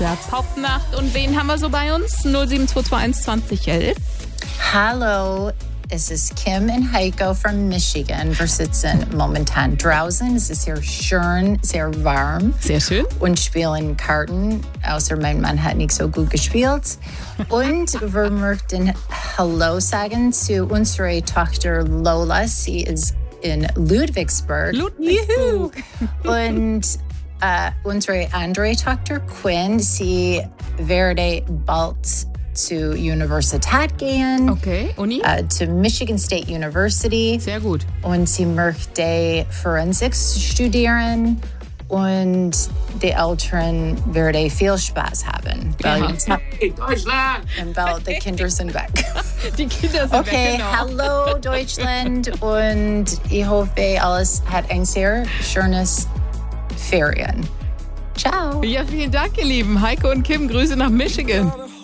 der Popnacht. Und wen haben wir so bei uns? 07221 2011. Hallo, es ist Kim und Heiko from Michigan. Wir sitzen momentan draußen. Es ist hier schön, sehr warm. Sehr schön. Und spielen Karten, außer mein Mann hat nicht so gut gespielt. Und wir möchten Hallo sagen zu unserer Tochter Lola. Sie ist in Ludwigsburg. Juhu. Und unsere andere Tochter Quinn, sie werde bald zur Universität gehen. Okay, Uni? Zu Michigan State University. Sehr gut. Und sie möchte Forensik studieren. Und die Eltern werden viel Spaß haben. Weil Deutschland! und bald die Kinder sind weg. Die Kinder sind Okay, weg, genau. hallo Deutschland. Und ich hoffe, alles hat ein sehr schönes Ferien. Ciao. Ja, vielen Dank, ihr Lieben. Heiko und Kim, Grüße nach Michigan.